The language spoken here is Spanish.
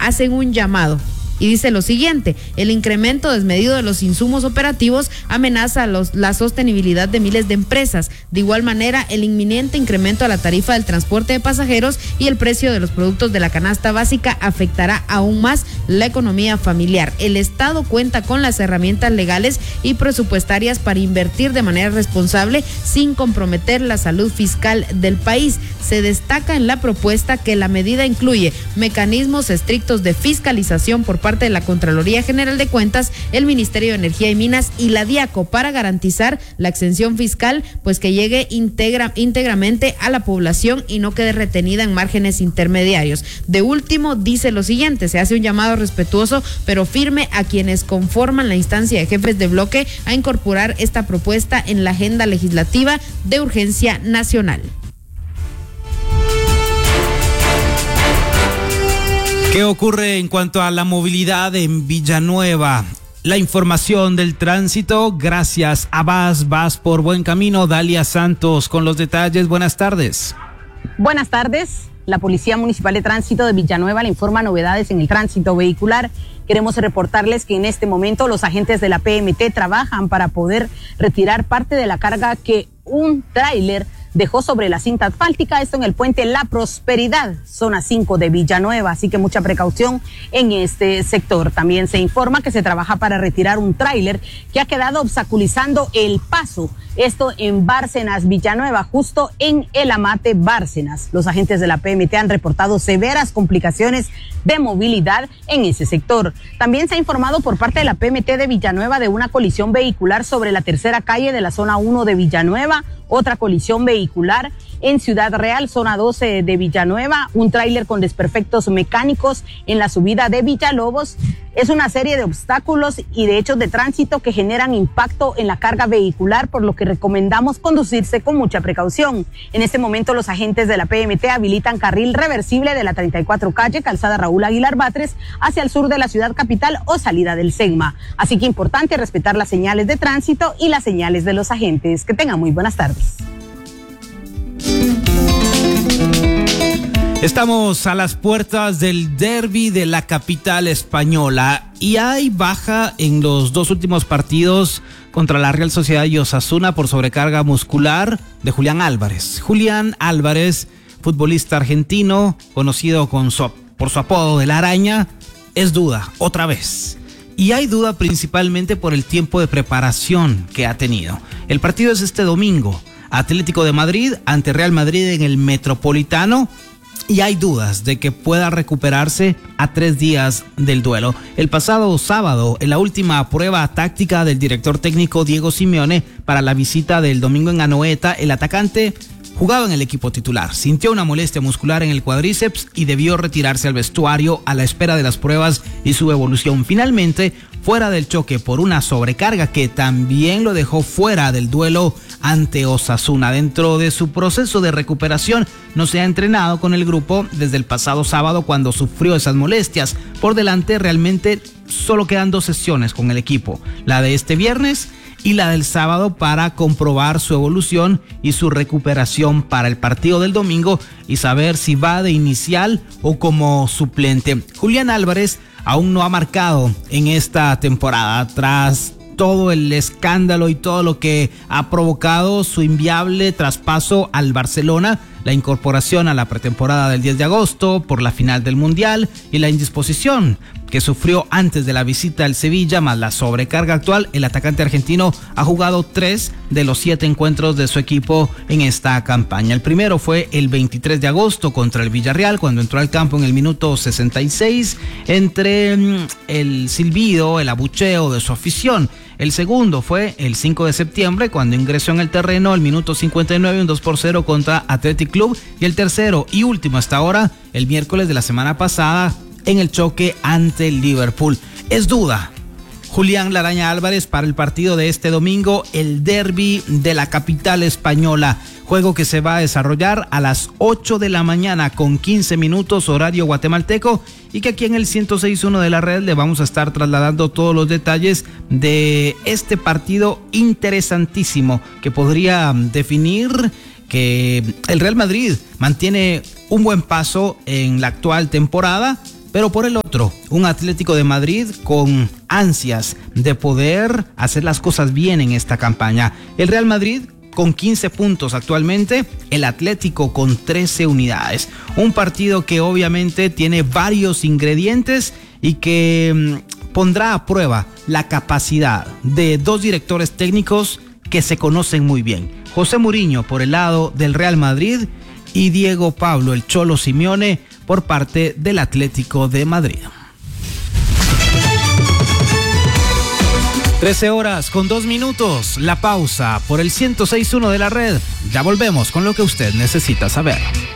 hacen un llamado. Y dice lo siguiente: el incremento desmedido de los insumos operativos amenaza la sostenibilidad de miles de empresas. De igual manera, el inminente incremento a la tarifa del transporte de pasajeros y el precio de los productos de la canasta básica afectará aún más la economía familiar. El Estado cuenta con las herramientas legales y presupuestarias para invertir de manera responsable sin comprometer la salud fiscal del país. Se destaca en la propuesta que la medida incluye mecanismos estrictos de fiscalización por parte de la Contraloría General de Cuentas, el Ministerio de Energía y Minas y la DIACO para garantizar la exención fiscal, pues que llegue íntegramente a la población y no quede retenida en márgenes intermediarios. De último, dice lo siguiente: se hace un llamado respetuoso pero firme a quienes conforman la instancia de jefes de bloque a incorporar esta propuesta en la agenda legislativa de urgencia nacional. ¿Qué ocurre en cuanto a la movilidad en Villanueva? La información del tránsito, gracias a Vas por buen camino. Dalia Santos con los detalles. Buenas tardes. Buenas tardes. La Policía Municipal de Tránsito de Villanueva le informa novedades en el tránsito vehicular. Queremos reportarles que en este momento los agentes de la PMT trabajan para poder retirar parte de la carga que un tráiler dejó sobre la cinta asfáltica, esto en el puente La Prosperidad, zona 5 de Villanueva, así que mucha precaución en este sector. También se informa que se trabaja para retirar un tráiler que ha quedado obstaculizando el paso, esto en Bárcenas, Villanueva, justo en el Amate Bárcenas. Los agentes de la PMT han reportado severas complicaciones de movilidad en ese sector. También se ha informado por parte de la PMT de Villanueva de una colisión vehicular sobre la tercera calle de la zona 1 de Villanueva, otra colisión vehicular en Ciudad Real, zona 12 de Villanueva, un tráiler con desperfectos mecánicos en la subida de Villalobos. Es una serie de obstáculos y de hechos de tránsito que generan impacto en la carga vehicular, por lo que recomendamos conducirse con mucha precaución. En este momento los agentes de la PMT habilitan carril reversible de la 34 calle, calzada Raúl Aguilar Batres, hacia el sur de la ciudad capital o salida del SEGMA. Así que importante respetar las señales de tránsito y las señales de los agentes. Que tengan muy buenas tardes. Estamos a las puertas del derbi de la capital española y hay baja en los dos últimos partidos contra la Real Sociedad y Osasuna por sobrecarga muscular de Julián Álvarez. Julián Álvarez, futbolista argentino, conocido por su apodo de La Araña, es duda otra vez. Y hay duda principalmente por el tiempo de preparación que ha tenido. El partido es este domingo, Atlético de Madrid ante Real Madrid en el Metropolitano. Y hay dudas de que pueda recuperarse a 3 días del duelo. El pasado sábado, en la última prueba táctica del director técnico Diego Simeone para la visita del domingo en Anoeta, el atacante jugaba en el equipo titular, sintió una molestia muscular en el cuádriceps y debió retirarse al vestuario a la espera de las pruebas y su evolución. Finalmente, fuera del choque por una sobrecarga que también lo dejó fuera del duelo ante Osasuna. Dentro de su proceso de recuperación no se ha entrenado con el grupo desde el pasado sábado cuando sufrió esas molestias. Por delante realmente solo quedan 2 sesiones con el equipo, la de este viernes y la del sábado, para comprobar su evolución y su recuperación para el partido del domingo y saber si va de inicial o como suplente. Julián Álvarez aún no ha marcado en esta temporada tras todo el escándalo y todo lo que ha provocado su inviable traspaso al Barcelona, la incorporación a la pretemporada del 10 de agosto por la final del Mundial y la indisposición que sufrió antes de la visita al Sevilla, más la sobrecarga actual. El atacante argentino ha jugado 3 de los 7 encuentros de su equipo en esta campaña. El primero fue el 23 de agosto contra el Villarreal, cuando entró al campo en el minuto 66, entre el silbido, el abucheo de su afición. El segundo fue el 5 de septiembre, cuando ingresó en el terreno al minuto 59, un 2-0 contra Athletic Club. Y el tercero y último hasta ahora, el miércoles de la semana pasada, en el choque ante el Liverpool. Es duda Julián La Araña Álvarez para el partido de este domingo, el derbi de la capital española. Juego que se va a desarrollar a las 8 de la mañana con 15 minutos horario guatemalteco, y que aquí en el 106.1 de la red le vamos a estar trasladando todos los detalles de este partido interesantísimo que podría definir que el Real Madrid mantiene un buen paso en la actual temporada, pero por el otro, un Atlético de Madrid con ansias de poder hacer las cosas bien en esta campaña. El Real Madrid con 15 puntos actualmente, el Atlético con 13 unidades. Un partido que obviamente tiene varios ingredientes y que pondrá a prueba la capacidad de dos directores técnicos que se conocen muy bien. José Mourinho por el lado del Real Madrid y Diego Pablo, el Cholo Simeone, por parte del Atlético de Madrid. 13:02, la pausa por el 106.1 de la red. Ya volvemos con lo que usted necesita saber.